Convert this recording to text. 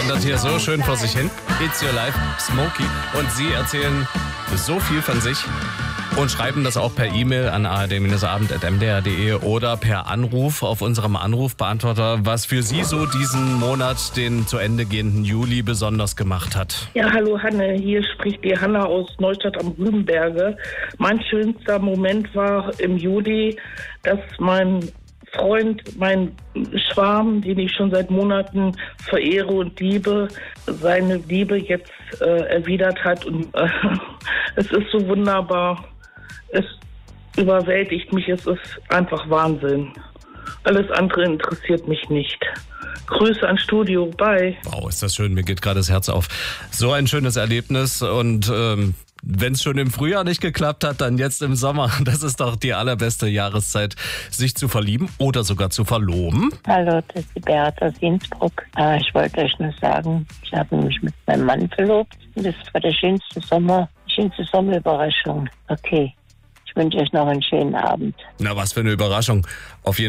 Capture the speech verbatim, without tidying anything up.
wandert hier so schön vor sich hin. It's Your Life, Smokey. Und sie erzählen so viel von sich und schreiben das auch per E-Mail an a r d abend at m d r punkt d e oder per Anruf auf unserem Anrufbeantworter, was für sie so diesen Monat, den zu Ende gehenden Juli, besonders gemacht hat. Ja, hallo Hanne, hier spricht die Hanna aus Neustadt am Rübenberge. Mein schönster Moment war im Juli, dass mein Freund, mein Schwarm, den ich schon seit Monaten verehre und liebe, seine Liebe jetzt äh, erwidert hat. Und äh, es ist so wunderbar. Es überwältigt mich. Es ist einfach Wahnsinn. Alles andere interessiert mich nicht. Grüße ans Studio. Bye. Wow, ist das schön. Mir geht gerade das Herz auf. So ein schönes Erlebnis. Und ähm, wenn es schon im Frühjahr nicht geklappt hat, dann jetzt im Sommer. Das ist doch die allerbeste Jahreszeit, sich zu verlieben oder sogar zu verloben. Hallo, das ist die Beate aus Innsbruck. Äh, ich wollte euch nur sagen, ich habe mich mit meinem Mann verlobt. Und das war der schönste Sommer, die schönste Sommerüberraschung. Okay, ich wünsche euch noch einen schönen Abend. Na, was für eine Überraschung. Auf jeden